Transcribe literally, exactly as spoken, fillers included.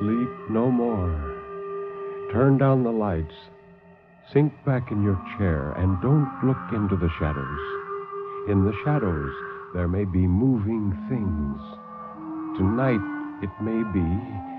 Sleep no more. Turn down the lights. Sink back in your chair and don't look into the shadows. In the shadows, there may be moving things. Tonight, it may be